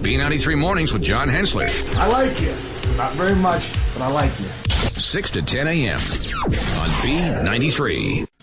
B93 Mornings with John Hensler. I like you. Not very much, but I like you. 6 to 10 a.m. on B93.